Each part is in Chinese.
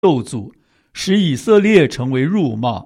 咒诅，使以色列成为辱骂。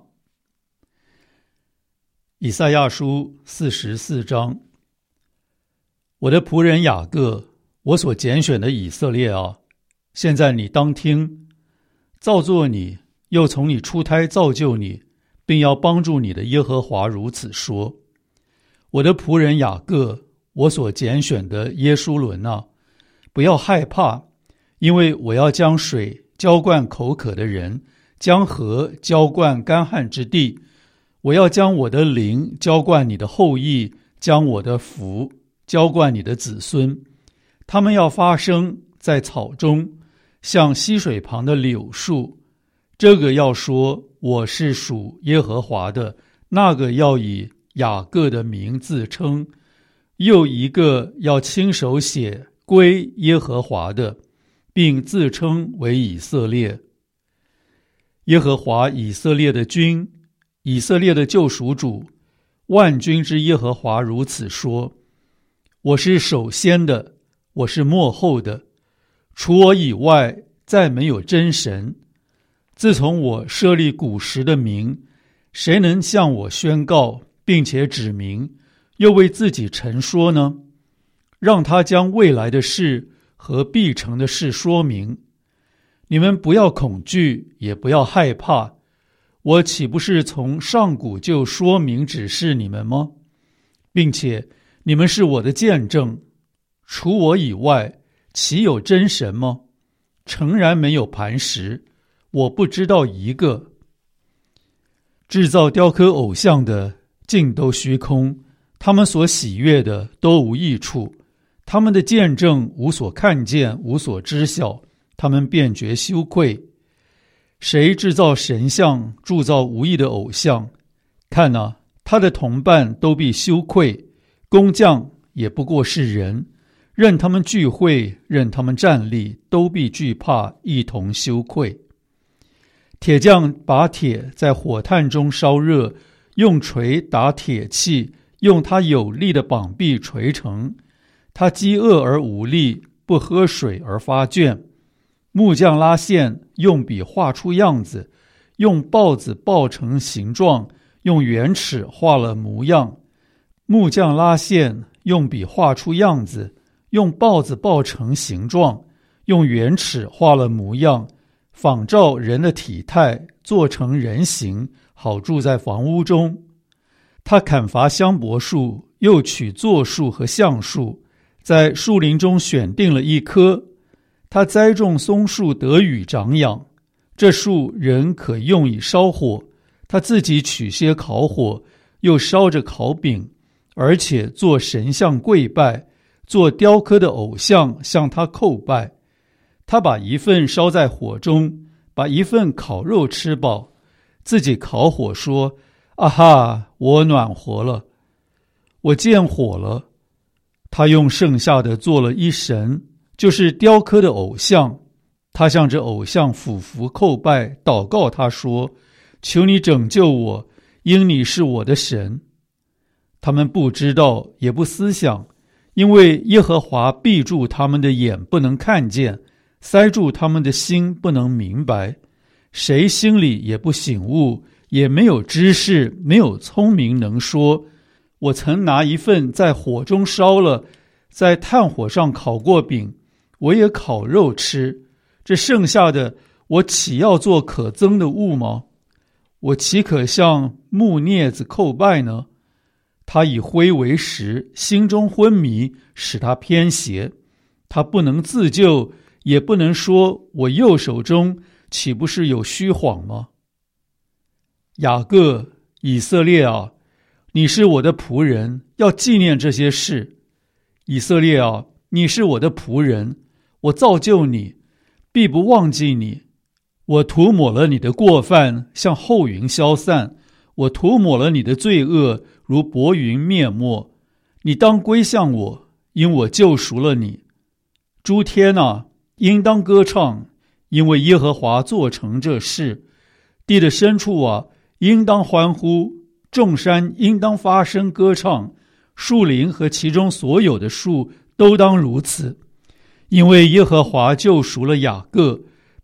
以赛亚书44章。我的仆人雅各，我所拣选的以色列啊，现在你当听，造作你，又从你出胎造就你，并要帮助你的耶和华如此说：我的仆人雅各，我所拣选的耶书伦啊，不要害怕，因为我要将水浇灌口渴的人，将河浇灌干旱之地。我要将我的灵浇灌你的后裔，将我的福浇灌你的子孙。他们要发生在草中，像溪水旁的柳树。这个要说我是属耶和华的，那个要以雅各的名自称，又一个要亲手写归耶和华的，并自称为以色列。耶和华以色列的君，以色列的救赎主，万军之耶和华如此说：我是首先的，我是末后的，除我以外再没有真神。自从我设立古时的名，谁能向我宣告并且指明，又为自己陈说呢？让他将未来的事和必成的事说明。你们不要恐惧，也不要害怕，我岂不是从上古就说明指示你们吗？并且你们是我的见证，除我以外，岂有真神吗？诚然没有磐石，我不知道一个。制造雕刻偶像的尽都虚空，他们所喜悦的都无益处，他们的见证无所看见，无所知晓，他们便觉羞愧。谁制造神像，铸造无益的偶像，看啊，他的同伴都必羞愧，工匠也不过是人，任他们聚会，任他们站立，都必惧怕，一同羞愧。铁匠把铁在火炭中烧热，用锤打铁器，用他有力的膀臂锤成。他饥饿而无力，不喝水而发倦。木匠拉线，用笔画出样子，用刨子刨成形状，用圆尺画了模样。木匠拉线，用笔画出样子，用刨子刨成形状，用圆尺画了模样，仿照人的体态，做成人形，好住在房屋中。他砍伐香柏树，又取柞树和橡树，在树林中选定了一棵。他栽种松树，得雨长养，这树人可用以烧火。他自己取些烤火，又烧着烤饼，而且做神像跪拜，做雕刻的偶像向他叩拜。他把一份烧在火中，把一份烤肉吃饱，自己烤火说：啊哈，我暖和了，我见火了。他用剩下的做了一神，就是雕刻的偶像。他向这偶像俯伏叩拜，祷告他说：求你拯救我，因你是我的神。他们不知道，也不思想，因为耶和华闭住他们的眼，不能看见，塞住他们的心，不能明白。谁心里也不醒悟，也没有知识，没有聪明能说：我曾拿一份在火中烧了，在炭火上烤过饼，我也烤肉吃，这剩下的我岂要做可憎的物吗？我岂可向木镊子叩拜呢？他以灰为食，心中昏迷，使他偏邪。他不能自救，也不能说我右手中岂不是有虚谎吗？雅各，以色列啊，你是我的仆人，要纪念这些事。以色列啊，你是我的仆人，我造就你，必不忘记你。我涂抹了你的过犯，像后云消散；我涂抹了你的罪恶，如薄云灭没。你当归向我，因我救赎了你。诸天啊，应当歌唱，因为耶和华做成这事。地的深处啊，应当欢呼，众山应当发声歌唱，树林和其中所有的树都当如此。因为耶和华救赎了雅各，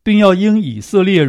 并要因以色列